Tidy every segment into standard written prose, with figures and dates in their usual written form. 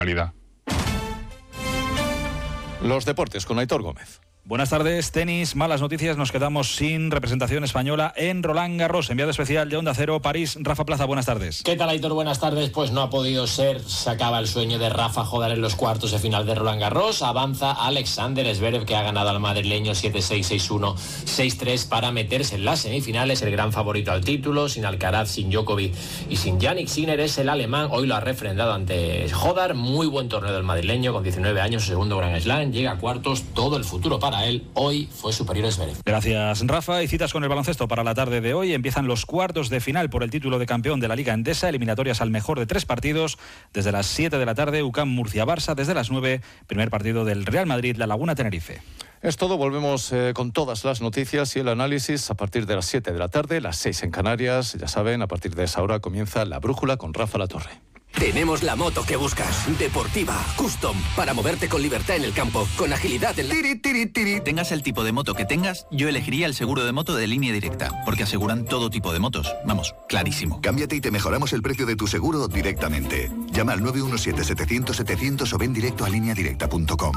realidad. Los deportes con Aitor Gómez. Buenas tardes, tenis, malas noticias, nos quedamos sin representación española en Roland Garros. Enviado especial de Onda Cero, París, Rafa Plaza, buenas tardes. ¿Qué tal, Aitor? Buenas tardes. Pues no ha podido ser, se acaba el sueño de Rafa jugar en los cuartos de final de Roland Garros. Avanza Alexander Zverev, que ha ganado al madrileño 7-6, 6-1, 6-3 para meterse en las semifinales. El gran favorito al título, sin Alcaraz, sin Djokovic y sin Jannik Sinner, es el alemán. Hoy lo ha refrendado ante Hodar. Muy buen torneo del madrileño, con 19 años, segundo Grand Slam. Llega a cuartos, todo el futuro para él. Hoy fue superior a Zverev. Gracias, Rafa. Y citas con el baloncesto para la tarde de hoy. Empiezan los cuartos de final por el título de campeón de la Liga Endesa, eliminatorias al mejor de 3 partidos. Desde las 7 de la tarde, UCAM Murcia-Barça. Desde las 9, primer partido del Real Madrid, La Laguna-Tenerife. Es todo, volvemos con todas las noticias y el análisis a partir de las 7 de la tarde, las 6 en Canarias. Ya saben, a partir de esa hora comienza La Brújula con Rafa Latorre. Tenemos la moto que buscas, deportiva, custom, para moverte con libertad en el campo, con agilidad en la... Tengas el tipo de moto que tengas, yo elegiría el seguro de moto de Línea Directa, porque aseguran todo tipo de motos. Vamos, clarísimo. Cámbiate y te mejoramos el precio de tu seguro directamente. Llama al 917-700-700 o ven directo a lineadirecta.com.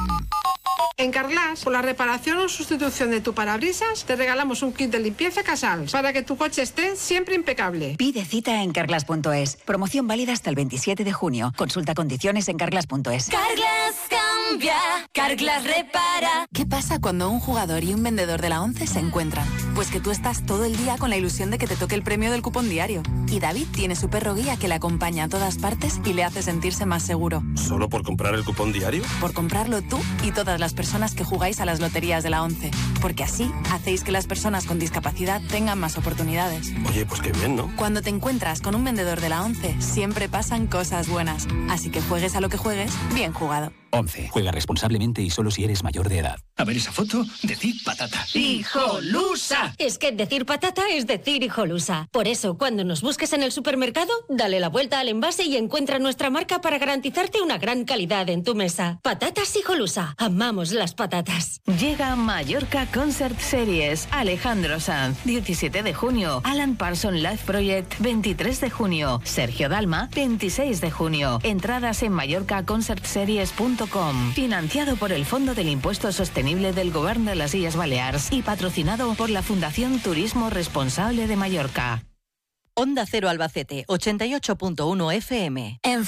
En Carglass, por la reparación o sustitución de tu parabrisas, te regalamos un kit de limpieza Casals para que tu coche esté siempre impecable. Pide cita en Carglass.es. Promoción válida hasta el 27 de junio. Consulta condiciones en Carglass.es. Carglass cambia, Carglass repara. ¿Qué pasa cuando un jugador y un vendedor de la ONCE se encuentran? Pues que tú estás todo el día con la ilusión de que te toque el premio del cupón diario. Y David tiene su perro guía que le acompaña a todas partes y le hace sentirse más seguro. ¿Solo por comprar el cupón diario? Por comprarlo tú y todas las personas que jugáis a las loterías de la ONCE. Porque así hacéis que las personas con discapacidad tengan más oportunidades. Oye, pues qué bien, ¿no? Cuando te encuentras con un vendedor de la ONCE, siempre pasan cosas buenas. Así que juegues a lo que juegues, bien jugado. 11. Juega responsablemente y solo si eres mayor de edad. A ver esa foto, decir patata. ¡Hijolusa! Es que decir patata es decir hijolusa. Por eso, cuando nos busques en el supermercado, dale la vuelta al envase y encuentra nuestra marca para garantizarte una gran calidad en tu mesa. Patatas Hijolusa. Amamos las patatas. Llega Mallorca Concert Series. Alejandro Sanz, 17 de junio. Alan Parsons Live Project, 23 de junio. Sergio Dalma, 26 de junio. Entradas en mallorcaconcertseries.com. Financiado por el Fondo del Impuesto Sostenible del Gobierno de las Illes Balears y patrocinado por la Fundación Turismo Responsable de Mallorca. Onda Cero Albacete, 88.1 FM.